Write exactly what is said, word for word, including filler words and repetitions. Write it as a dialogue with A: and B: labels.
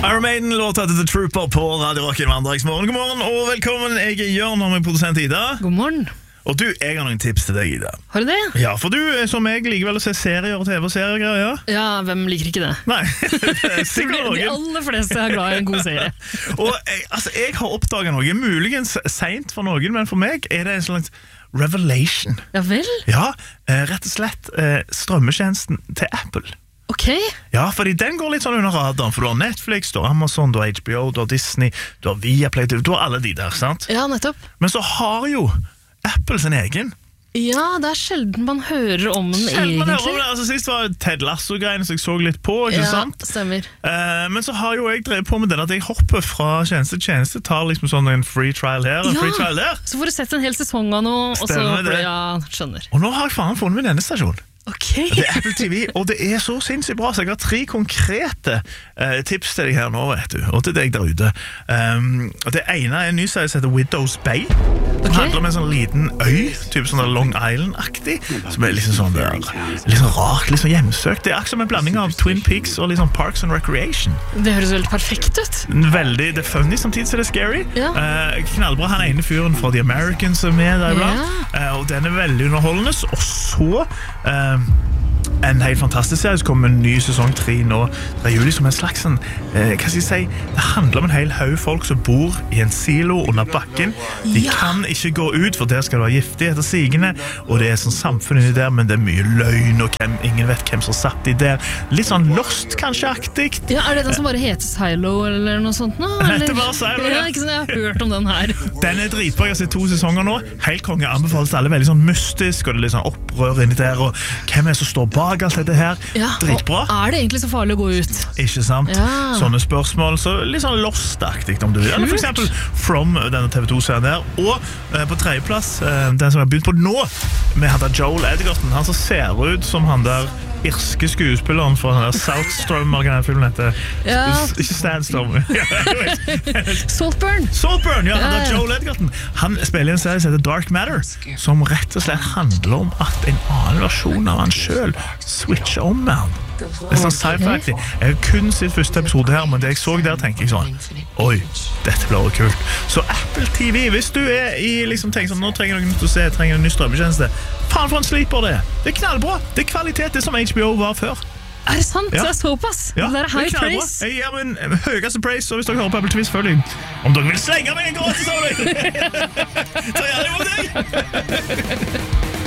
A: Iron Maiden låter til The Trooper på Radio Rock i Mandagsmorgen. God morgen og velkommen, jeg er Jørn og min produsent Ida.
B: God morgen.
A: Og du, jeg har noen tips til deg, Ida.
B: Har du det?
A: Ja, for du, som jeg liker vel å se serier og T V-serier, ja?
B: Ja, hvem liker ikke det?
A: Nei, sikkert noen.
B: De aller fleste er glad i en god serie.
A: Og jeg, altså, jeg har oppdaget noe, muligens sent for noen, men for meg er det en slags revelation.
B: Ja vel?
A: Ja, rett og slett strømmetjenesten til Apple.
B: Ok.
A: Ja, fordi den går litt sånn under radaren, for du har Netflix, du har Amazon, du har H B O, du har Disney, du har Viaplay, du har alle de der, sant?
B: Ja, nettopp.
A: Men så har jo Apple sin egen.
B: Ja, det er sjelden man hører om den
A: Sjelden
B: egentlig.
A: man hører om det. Altså, sist var Ted Lasso-greiene som jeg så litt på, ikke
B: ja,
A: sant?
B: Ja, stemmer.
A: Uh, men så har jo jeg drevet på med den at jeg hopper fra tjeneste til tjeneste, tar liksom sånn en free trial her, en
B: Ja,
A: free trial der.
B: Så får du sett en hel sesong av noe, og så
A: Stemmer det.
B: ja, skjønner.
A: Og nå har jeg faen funnet min endestasjon.
B: Ok.
A: Det er Apple T V, og det er så sinnssykt bra, så jeg har tre konkrete eh, tips til deg her nå, vet du, og til deg der ute. Um, og det ene er en ny serie som heter Widow's Bay. Det
B: Ok.
A: handler om en sånn liten øy, typ sånn der Long Island-aktig, som er liksom sånn der, litt sånn rart, litt sånn hjemsøkt. Det er akkurat som en blanding av Twin Peaks og litt sånn Parks and Recreation.
B: Det høres veldig perfekt ut.
A: Veldig, det er funny samtidig som det er scary.
B: Ja.
A: Eh, knallbra, han ene fyren fra The Americans er med der iblant.
B: Ja.
A: Eh, og den er veldig underholdende. Og så eh, en helt fantastisk serie, så kommer en ny sesong tre nå. Det er jo liksom en slags sånn, eh, hva skal jeg si, det handler om en hel haug folk som bor i en silo under bakken. De
B: Ja.
A: kan ikke gå ut, for der skal det være giftig etter sigende, og det er sånn samfunn inni der, men det er mye løgn, og hvem, ingen vet hvem som satt de der. Litt sånn Lost, kanskje-aktig.
B: Ja, Er det den som bare heter Silo eller noe sånt nå?
A: Den heter
B: eller?
A: bare Silo, ja.
B: Ja, ikke sånn, jeg har hørt om den her.
A: Den er dritbra, jeg har sett to sesonger nå. Helt konge, anbefales til alle, veldig sånn mystisk, og det er litt sånn opprør inni der, og hvem er det som står bak alt dette her?
B: Ja,
A: Dritbra.
B: og er det egentlig så farlig å gå ut?
A: Ikke sant?
B: Ja.
A: Sånne spørsmål, så litt sånn Lost-aktig om du vil. Eller for
B: Kult.
A: eksempel From, denne T V to-serien der. Og eh, på tredjeplass, eh, den som jeg har begynt på nå, med han der Joel Edgerton, han som ser ut som han der irske skuespilleren fra den der Southstorm, hva den filmen heter.
B: Ja.
A: S- Ikke Sandstorm. Ja, jeg vet.
B: Saltburn!
A: Saltburn, ja, han
B: Ja,
A: der
B: ja.
A: Joel Edgerton. Han spiller i en serie som heter Dark Matter, som rett og slett handler om at en annen versjon av han selv switcher om med han. Det er sånn sci-fi-aktig. Jeg har kun sett første episode her, men det jeg så der, tenker jeg sånn, oi, dette blir jo kult. Så Apple T V, hvis du er i, liksom, tenker sånn, nå trenger jeg noe nytt å se, jeg trenger en ny strømmetjeneste, faen for en sleeper det er. Det er knallbra. Det er kvalitet, det som H B O var før.
B: Er det sant?
A: Ja.
B: Det er såpass?
A: Ja,
B: det der er high
A: knallbra.
B: praise.
A: Jeg gir meg en høyeste praise, og hvis dere hører på Apple T V, selvfølgelig, om dere vil slenge meg en gratis av deg, så gjør det mot deg.